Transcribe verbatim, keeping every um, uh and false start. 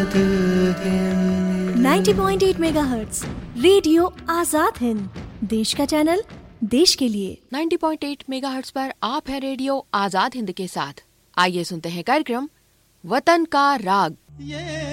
Ninety point eight megahertz radio Azad Hind, देश का channel, देश के लिए। नाइंटी पॉइंट एट मेगाहर्ट्ज पर आप है रेडियो आजाद हिंद के साथ। आइए सुनते हैं कार्यक्रम वतन का राग।